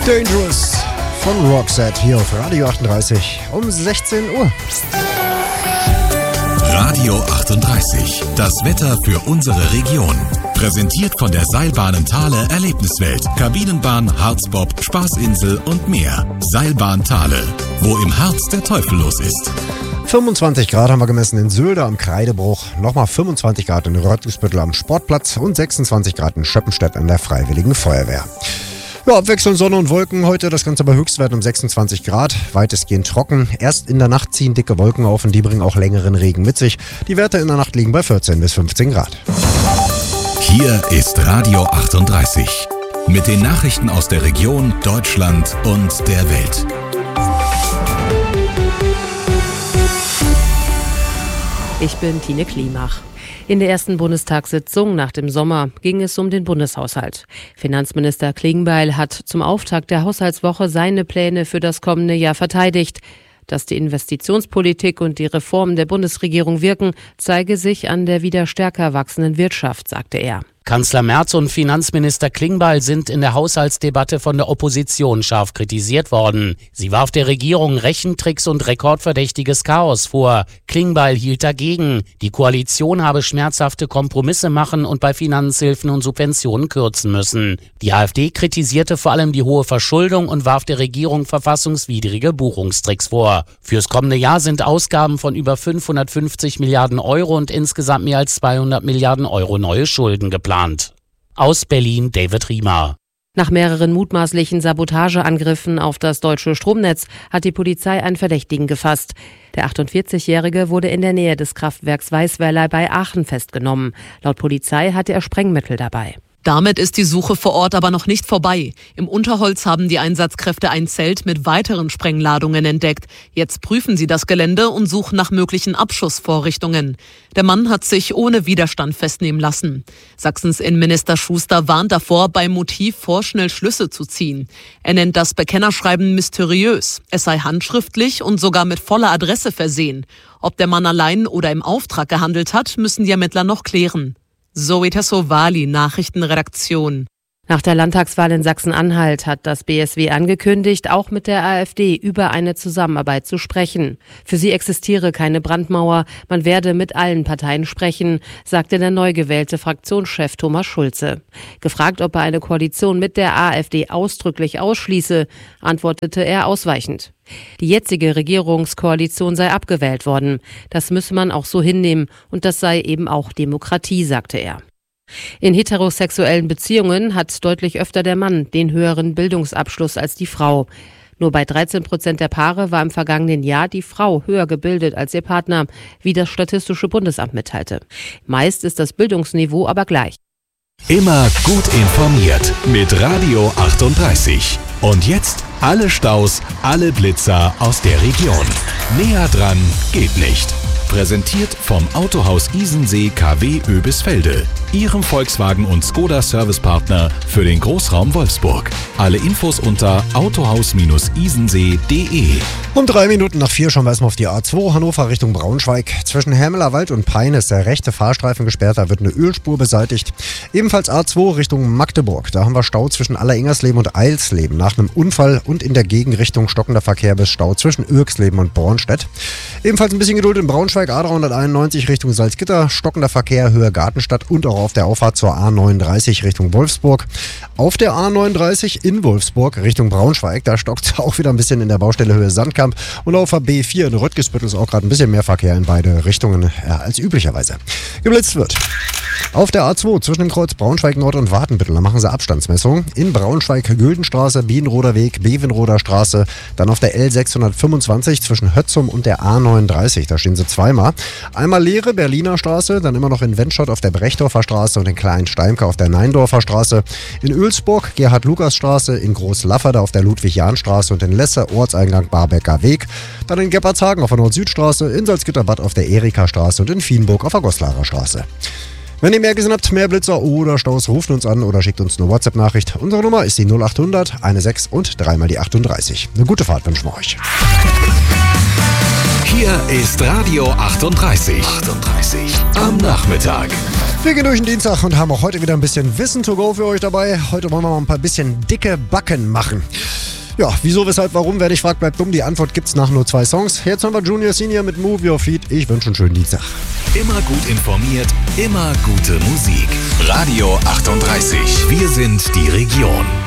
Dangerous von Roxette hier auf Radio 38 um 16 Uhr. Radio 38, das Wetter für unsere Region. Präsentiert von der Seilbahnen Thale Erlebniswelt, Kabinenbahn, Harzbob, Spaßinsel und mehr. Seilbahn Thale, wo im Harz der Teufel los ist. 25 Grad haben wir gemessen in Sülde am Kreidebruch, nochmal 25 Grad in Röttgesbüttel am Sportplatz und 26 Grad in Schöppenstedt an der Freiwilligen Feuerwehr. Ja, abwechselnd Sonne und Wolken heute, das Ganze bei Höchstwerten um 26 Grad, weitestgehend trocken. Erst in der Nacht ziehen dicke Wolken auf und die bringen auch längeren Regen mit sich. Die Werte in der Nacht liegen bei 14 bis 15 Grad. Hier ist Radio 38 mit den Nachrichten aus der Region, Deutschland und der Welt. Ich bin Tine Klimach. In der ersten Bundestagssitzung nach dem Sommer ging es um den Bundeshaushalt. Finanzminister Klingbeil hat zum Auftakt der Haushaltswoche seine Pläne für das kommende Jahr verteidigt. Dass die Investitionspolitik und die Reformen der Bundesregierung wirken, zeige sich an der wieder stärker wachsenden Wirtschaft, sagte er. Kanzler Merz und Finanzminister Klingbeil sind in der Haushaltsdebatte von der Opposition scharf kritisiert worden. Sie warf der Regierung Rechentricks und rekordverdächtiges Chaos vor. Klingbeil hielt dagegen. Die Koalition habe schmerzhafte Kompromisse machen und bei Finanzhilfen und Subventionen kürzen müssen. Die AfD kritisierte vor allem die hohe Verschuldung und warf der Regierung verfassungswidrige Buchungstricks vor. Fürs kommende Jahr sind Ausgaben von über 550 Milliarden Euro und insgesamt mehr als 200 Milliarden Euro neue Schulden geplant. Aus Berlin David Riemer. Nach mehreren mutmaßlichen Sabotageangriffen auf das deutsche Stromnetz hat die Polizei einen Verdächtigen gefasst. Der 48-Jährige wurde in der Nähe des Kraftwerks Weißwerlei bei Aachen festgenommen. Laut Polizei hatte er Sprengmittel dabei. Damit ist die Suche vor Ort aber noch nicht vorbei. Im Unterholz haben die Einsatzkräfte ein Zelt mit weiteren Sprengladungen entdeckt. Jetzt prüfen sie das Gelände und suchen nach möglichen Abschussvorrichtungen. Der Mann hat sich ohne Widerstand festnehmen lassen. Sachsens Innenminister Schuster warnt davor, beim Motiv vorschnell Schlüsse zu ziehen. Er nennt das Bekennerschreiben mysteriös. Es sei handschriftlich und sogar mit voller Adresse versehen. Ob der Mann allein oder im Auftrag gehandelt hat, müssen die Ermittler noch klären. Zoe Tassovali, Nachrichtenredaktion. Nach der Landtagswahl in Sachsen-Anhalt hat das BSW angekündigt, auch mit der AfD über eine Zusammenarbeit zu sprechen. Für sie existiere keine Brandmauer, man werde mit allen Parteien sprechen, sagte der neu gewählte Fraktionschef Thomas Schulze. Gefragt, ob er eine Koalition mit der AfD ausdrücklich ausschließe, antwortete er ausweichend. Die jetzige Regierungskoalition sei abgewählt worden. Das müsse man auch so hinnehmen und das sei eben auch Demokratie, sagte er. In heterosexuellen Beziehungen hat deutlich öfter der Mann den höheren Bildungsabschluss als die Frau. Nur bei 13% der Paare war im vergangenen Jahr die Frau höher gebildet als ihr Partner, wie das Statistische Bundesamt mitteilte. Meist ist das Bildungsniveau aber gleich. Immer gut informiert mit Radio 38. Und jetzt alle Staus, alle Blitzer aus der Region. Näher dran geht nicht. Präsentiert vom Autohaus Isensee KW Oebisfelde, Ihrem Volkswagen und Skoda Servicepartner für den Großraum Wolfsburg. Alle Infos unter autohaus-isensee.de. Um 3 Minuten nach 4 schauen wir erstmal auf die A2 Hannover Richtung Braunschweig. Zwischen Hermelerwald und Peine ist der rechte Fahrstreifen gesperrt, da wird eine Ölspur beseitigt. Ebenfalls A2 Richtung Magdeburg, da haben wir Stau zwischen Alleringersleben und Eilsleben nach einem Unfall und in der Gegenrichtung stockender Verkehr bis Stau zwischen Irksleben und Bornstedt. Ebenfalls ein bisschen Geduld in Braunschweig, A391 Richtung Salzgitter, stockender Verkehr Höhe Gartenstadt und auch auf der Auffahrt zur A39 Richtung Wolfsburg. Auf der A39 in Wolfsburg Richtung Braunschweig, da stockt es auch wieder ein bisschen in der Baustelle Höhe Sandkamp. Und auf der B4 in Röttgesbüttel ist auch gerade ein bisschen mehr Verkehr in beide Richtungen als üblicherweise. Geblitzt wird. Auf der A2 zwischen dem Kreuz Braunschweig Nord und Watenbüttel, da machen sie Abstandsmessungen. In Braunschweig Güldenstraße, Bienenroder Weg, Bevenroder Straße. Dann auf der L625 zwischen Hötzum und der A39, da stehen sie zweimal. Einmal leere Berliner Straße, dann immer noch in Wendschott auf der Brechdorfer Straße und in Klein-Steimke auf der Neindorfer Straße. In Oelsburg Gerhard-Lukas-Straße, in Groß-Lafferde auf der Ludwig-Jahn-Straße und in Lesse Ortseingang Barbecker Weg. Dann in Gebhardshagen auf der Nord-Süd-Straße, in Salzgitterbad auf der Erika-Straße und in Vielenburg auf der Goslarer Straße. Wenn ihr mehr gesehen habt, mehr Blitzer oder Staus, ruft uns an oder schickt uns eine WhatsApp-Nachricht. Unsere Nummer ist die 0800 16 und 3 mal die 38. Eine gute Fahrt wünschen wir euch. Hier ist Radio 38. Am Nachmittag. Wir gehen durch den Dienstag und haben auch heute wieder ein bisschen Wissen to go für euch dabei. Heute wollen wir mal ein bisschen dicke Backen machen. Ja, wieso, weshalb, warum, wer dich fragt, bleibt dumm. Die Antwort gibt's nach nur 2 Songs. Jetzt haben wir Junior Senior mit Move Your Feet. Ich wünsche einen schönen Dienstag. Immer gut informiert, immer gute Musik. Radio 38. Wir sind die Region.